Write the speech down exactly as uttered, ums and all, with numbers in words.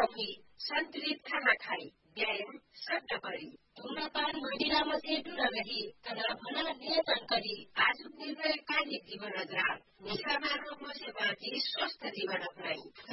Coffee, सन्तुलित खाना खाई, व्यायाम सब गरी, धूम्रपान मदिरामा सेतु नगरी, तनावमा नियन्त्रण गरी, आजुक निर्णय कार्य जीवन अग्राल, निशामा रोग से बाँची स्वस्थ जीवन अपनाई।